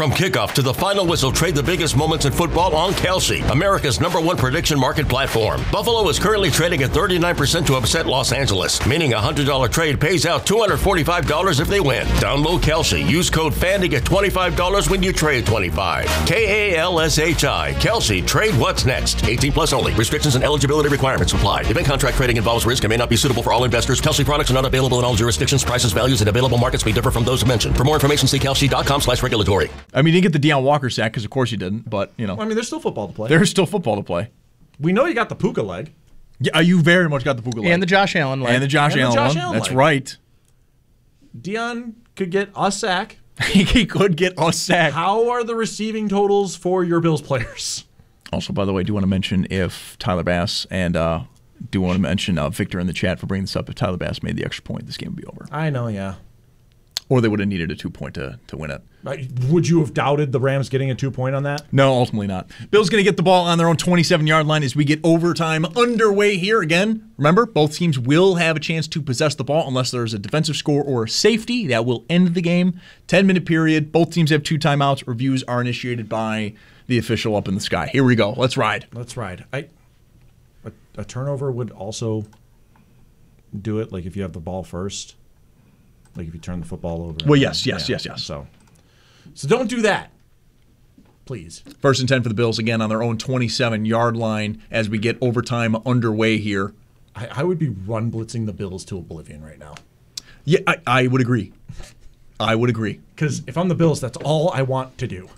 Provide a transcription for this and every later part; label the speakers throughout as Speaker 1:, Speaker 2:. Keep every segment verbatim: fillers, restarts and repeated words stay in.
Speaker 1: From kickoff to the final whistle, trade the biggest moments in football on Kalshi, America's number one prediction market platform. Buffalo is currently trading at thirty-nine percent to upset Los Angeles, meaning a one hundred dollars trade pays out two hundred forty-five dollars if they win. Download Kalshi. Use code F A N to get twenty-five dollars when you trade twenty-five dollars. K A L S H I. Kalshi. Trade what's next. eighteen plus only. Restrictions and eligibility requirements apply. Event contract trading involves risk and may not be suitable for all investors. Kalshi products are not available in all jurisdictions. Prices, values, and available markets may differ from those mentioned. For more information, see kalshi dot com slash regulatory.
Speaker 2: I mean, you didn't get the Deion Walker sack because, of course, you didn't. But, you know.
Speaker 3: Well, I mean, there's still football to play.
Speaker 2: There's still football to play.
Speaker 3: We know you got the Puka leg.
Speaker 2: Yeah, you very much got the Puka leg.
Speaker 4: And the Josh Allen leg.
Speaker 2: And the Josh
Speaker 3: And the
Speaker 2: Allen
Speaker 3: Josh
Speaker 2: one.
Speaker 3: Allen
Speaker 2: That's
Speaker 3: leg.
Speaker 2: right.
Speaker 3: Deion could get a sack.
Speaker 2: He could get a sack.
Speaker 3: How are the receiving totals for your Bills players?
Speaker 2: Also, by the way, I do want to mention if Tyler Bass and uh, do want to mention uh, Victor in the chat for bringing this up. If Tyler Bass made the extra point, this game would be over.
Speaker 3: I know, yeah.
Speaker 2: Or they would have needed a two-point to, to win it.
Speaker 3: Would you have doubted the Rams getting a two-point on that?
Speaker 2: No, ultimately not. Bill's going to get the ball on their own twenty-seven-yard line as we get overtime underway here. Again, remember, both teams will have a chance to possess the ball unless there's a defensive score or a safety. That will end the game. ten-minute period. Both teams have two timeouts. Reviews are initiated by the official up in the sky. Here we go. Let's ride.
Speaker 3: Let's ride. I, a, a turnover would also do it, like if you have the ball first. Like if you turn the football over.
Speaker 2: Well, yes, yes, yes, yes.
Speaker 3: So, so don't do that, please.
Speaker 2: First and ten for the Bills again on their own twenty-seven-yard line as we get overtime underway here.
Speaker 3: I, I would be run blitzing the Bills to oblivion right now.
Speaker 2: Yeah, I, I would agree. I would agree.
Speaker 3: Because if I'm the Bills, that's all I want to do.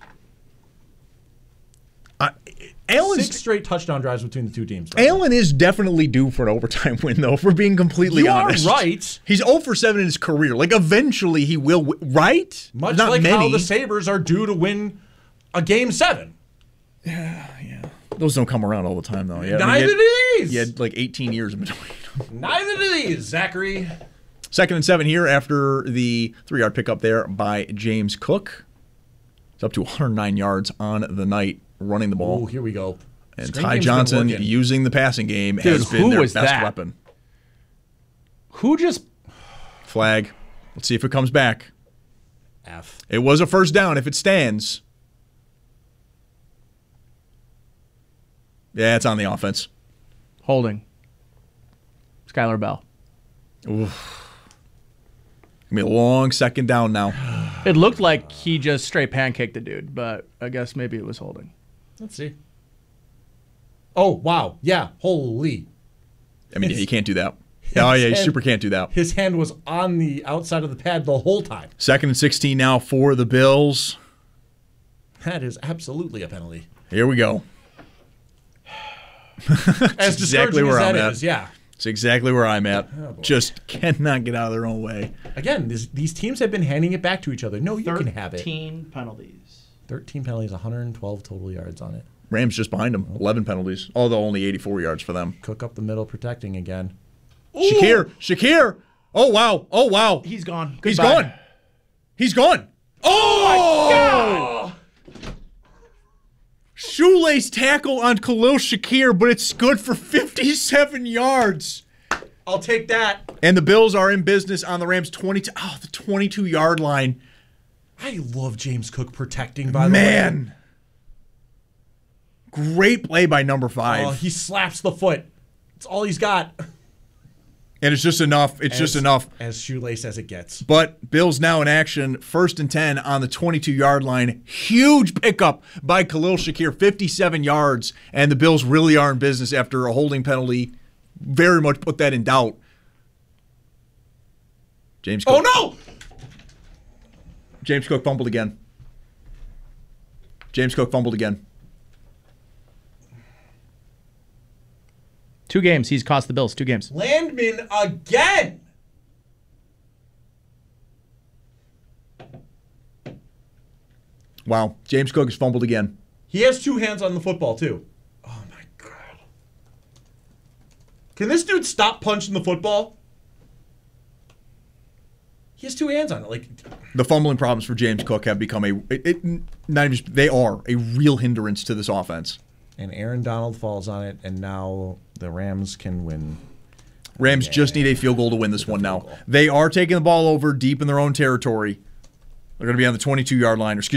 Speaker 2: I, Allen's,
Speaker 3: Six straight touchdown drives between the two teams. Right
Speaker 2: Allen is definitely due for an overtime win, though, if we're being completely
Speaker 3: You
Speaker 2: honest.
Speaker 3: are right.
Speaker 2: He's zero for seven in his career. Like, eventually he will, w- right?
Speaker 3: Much
Speaker 2: Not
Speaker 3: like
Speaker 2: many.
Speaker 3: how the Sabres are due to win a game seven.
Speaker 2: Yeah, yeah. Those don't come around all the time, though. Yeah,
Speaker 3: Neither
Speaker 2: I mean, you had,
Speaker 3: do these.
Speaker 2: You had like eighteen years in between.
Speaker 3: Neither do these, Zachary.
Speaker 2: Second and seven here after the three-yard pickup there by James Cook. It's up to one hundred nine yards on the night running the ball.
Speaker 3: Oh, here we go.
Speaker 2: And
Speaker 3: Screen
Speaker 2: Ty
Speaker 3: game's been
Speaker 2: Johnson
Speaker 3: working.
Speaker 2: using the passing game
Speaker 4: Dude,
Speaker 2: has been
Speaker 4: who
Speaker 2: their
Speaker 4: was
Speaker 2: best
Speaker 4: that?
Speaker 2: weapon.
Speaker 4: Who just...
Speaker 2: Flag. Let's see if it comes back.
Speaker 3: F.
Speaker 2: It was a first down if it stands. Yeah, it's on the offense.
Speaker 4: Holding. Skylar Bell.
Speaker 2: Oof. Gonna be a long second down now.
Speaker 4: It looked like he just straight pancaked the dude, but I guess maybe it was holding.
Speaker 3: Let's see. Oh, wow. Yeah. Holy.
Speaker 2: I mean,
Speaker 3: His-
Speaker 2: yeah, you can't do that. Oh, yeah, you
Speaker 3: hand-
Speaker 2: super can't do that.
Speaker 3: His hand was on the outside of the pad the whole time.
Speaker 2: Second and sixteen now for the Bills.
Speaker 3: That is absolutely a penalty.
Speaker 2: Here we go.
Speaker 3: As
Speaker 2: exactly
Speaker 3: discouraging
Speaker 2: where
Speaker 3: as
Speaker 2: I'm
Speaker 3: that
Speaker 2: at.
Speaker 3: is, yeah.
Speaker 2: It's exactly where I'm at.
Speaker 3: Oh, boy.
Speaker 2: Just cannot get out of their own way.
Speaker 3: Again, this, these teams have been handing it back to each other. No, you can have it.
Speaker 4: thirteen penalties.
Speaker 3: thirteen penalties, one hundred twelve total yards on it.
Speaker 2: Rams just behind them. eleven penalties, although only eighty-four yards for them.
Speaker 3: Cook up the middle, protecting again.
Speaker 2: Shakir, Shakir. Oh, wow. Oh, wow.
Speaker 4: He's gone.
Speaker 2: He's
Speaker 4: Goodbye.
Speaker 2: gone. He's gone. Oh! Shoelace tackle on Khalil Shakir, but it's good for fifty-seven yards.
Speaker 3: I'll take that.
Speaker 2: And the Bills are in business on the Rams' twenty-two, oh, the twenty-two-yard line.
Speaker 3: I love James Cook protecting, by the way.
Speaker 2: Man. Great play by number five.
Speaker 3: Oh, he slaps the foot. It's all he's got.
Speaker 2: And it's just enough. It's
Speaker 3: As-
Speaker 2: just enough.
Speaker 3: As shoelace as it gets.
Speaker 2: But Bills now in action, first and ten on the twenty-two-yard line. Huge pickup by Khalil Shakir, fifty-seven yards. And the Bills really are in business after a holding penalty. Very much put that in doubt. James Cook.
Speaker 3: Oh, no!
Speaker 2: James Cook fumbled again. James Cook fumbled again.
Speaker 4: Two games. He's cost the Bills. Two games.
Speaker 3: Landman again!
Speaker 2: Wow. James Cook has fumbled again.
Speaker 3: He has two hands on the football, too. Oh, my God. Can this dude stop punching the football? He has two hands on it. Like,
Speaker 2: The fumbling problems for James Cook have become a it, it, not even just, they are a real hindrance to this offense.
Speaker 3: and Aaron Donald falls on it, and now the Rams can win.
Speaker 2: Rams
Speaker 3: Yeah,
Speaker 2: just need a field goal to win this
Speaker 3: With a
Speaker 2: one
Speaker 3: field
Speaker 2: now.
Speaker 3: goal.
Speaker 2: They are taking the ball over deep in their own territory. They're going to be on the twenty-two-yard line. Or excuse